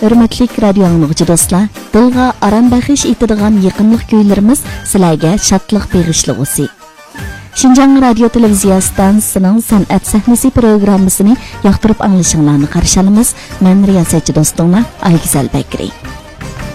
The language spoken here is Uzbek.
Hürmetlik radio anlıqçı dostlar, dilga aram bəxiş etadigan yaqinlik kuylarimiz sizlarga şadlıq beg'ishlig'usi. Şinjan radio televiziya stansiyasining san'at sahnasi programmasini yoqtirib anglashinglarni qarshi olamiz. Men riyosatchi do'stinglar Aygizal Bakri.